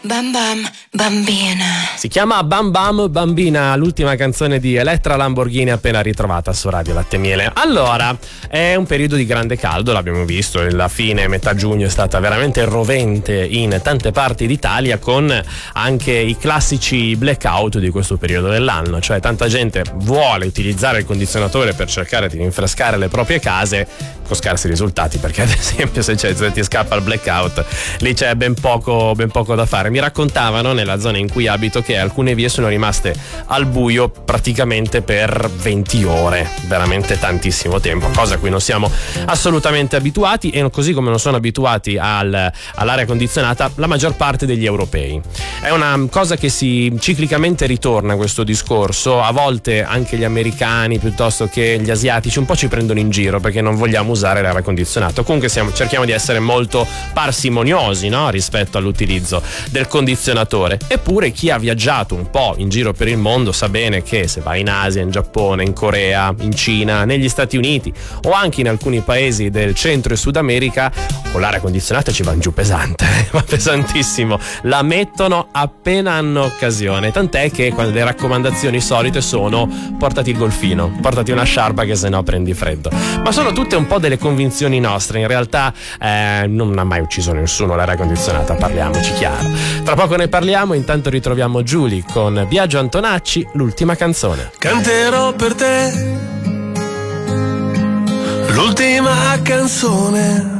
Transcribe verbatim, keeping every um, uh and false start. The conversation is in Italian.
Bam Bam Bambina. Si chiama Bam Bam Bambina, l'ultima canzone di Elettra Lamborghini appena ritrovata su Radio Latte Miele. Allora, è un periodo di grande caldo, l'abbiamo visto, la fine, metà giugno è stata veramente rovente in tante parti d'Italia, con anche i classici blackout di questo periodo dell'anno, cioè tanta gente vuole utilizzare il condizionatore per cercare di rinfrescare le proprie case con scarsi risultati, perché ad esempio se, c'è, se ti scappa il blackout lì c'è ben poco, ben poco da fare. Mi raccontavano nella zona in cui abito che alcune vie sono rimaste al buio praticamente per venti ore, veramente tantissimo tempo, cosa a cui non siamo assolutamente abituati, e così come non sono abituati al, all'aria condizionata la maggior parte degli europei. È una cosa che si ciclicamente ritorna, questo discorso. A volte anche gli americani piuttosto che gli asiatici un po' ci prendono in giro perché non vogliamo usare l'aria condizionata. Comunque siamo, cerchiamo di essere molto parsimoniosi, no? Rispetto all'utilizzo del condizionatore. Eppure chi ha viaggiato un po' in giro per il mondo sa bene che se vai in Asia, in Giappone, in Corea, in Cina, negli Stati Uniti o anche in alcuni paesi del Centro e Sud America, con l'aria condizionata ci va giù pesante, va pesantissimo, la mettono appena hanno occasione, tant'è che le raccomandazioni solite sono: portati il golfino, portati una sciarpa che sennò prendi freddo. Ma sono tutte un po' delle convinzioni nostre, in realtà eh, non ha mai ucciso nessuno l'aria condizionata, parliamoci chiaro. Tra poco ne parliamo, intanto ritroviamo Giulia con Biagio Antonacci, l'ultima canzone. Canterò per te l'ultima canzone